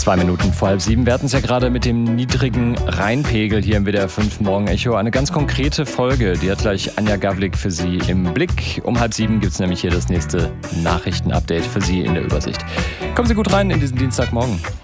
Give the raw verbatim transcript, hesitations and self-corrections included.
Zwei Minuten vor halb sieben. Wir hatten es ja gerade mit dem niedrigen Rheinpegel hier im W D R fünf Morgen-Echo. Eine ganz konkrete Folge, die hat gleich Anja Gavlik für Sie im Blick. Um halb sieben gibt es nämlich hier das nächste Nachrichtenupdate für Sie in der Übersicht. Kommen Sie gut rein in diesen Dienstagmorgen.